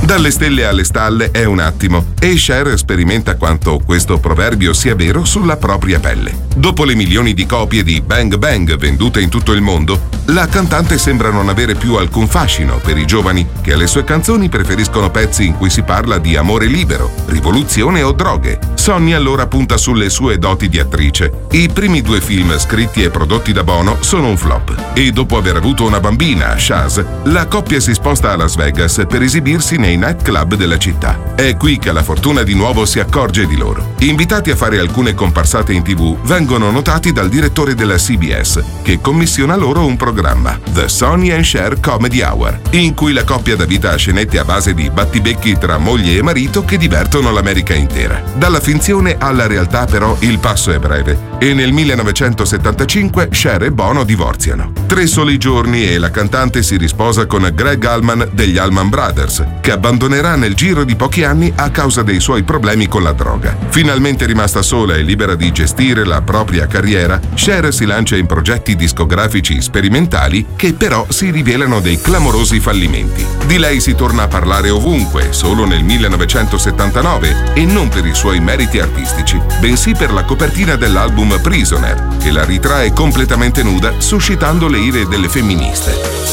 Dalle stelle alle stalle è un attimo e Cher sperimenta quanto questo proverbio sia vero sulla propria pelle. Dopo le milioni di copie di Bang Bang vendute in tutto il mondo, la cantante sembra non avere più alcun fascino per i giovani che alle sue canzoni preferiscono pezzi in cui si parla di amore libero, rivoluzione o droghe. Sonny allora punta sulle sue doti di attrice. I primi 2 film scritti e prodotti da Bono sono un flop e dopo aver avuto una bambina, Chaz, la coppia si sposta a Las Vegas per esibirsi nei nightclub della città. È qui che la fortuna di nuovo si accorge di loro. Invitati a fare alcune comparsate in TV, vengono notati dal direttore della CBS, che commissiona loro un programma, The Sonny and Cher Comedy Hour, in cui la coppia dà vita a scenette a base di battibecchi tra moglie e marito che divertono l'America intera. Dalla finzione alla realtà però il passo è breve e nel 1975 Cher e Bono divorziano. 3 soli giorni e la cantante si risposa con Greg Allman degli Allman Brothers, che abbandonerà nel giro di pochi anni a causa dei suoi problemi con la droga. Finalmente rimasta sola e libera di gestire la propria carriera, Cher si lancia in progetti discografici sperimentali che però si rivelano dei clamorosi fallimenti. Di lei si torna a parlare ovunque, solo nel 1979, e non per i suoi meriti artistici, bensì per la copertina dell'album Prisoner, che la ritrae completamente nuda, suscitando le ire delle femministe.